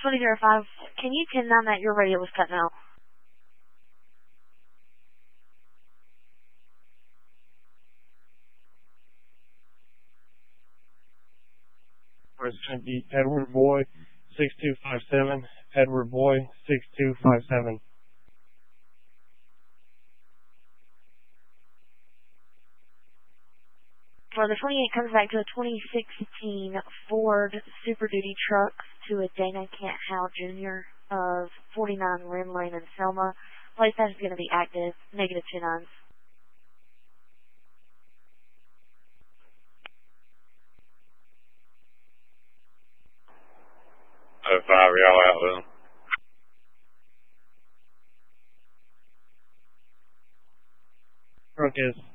2005, can you 10-9 that? Your radio was cutting out. It's going to be Edward Boy 6257. Edward Boy 6257. For the 28 comes back to a 2016 Ford Super Duty truck to a Dana Kent Howe Jr. of 49 Rim Lane in Selma. Place that is going to be active, negative 29s. 05, y'all out then. Truck is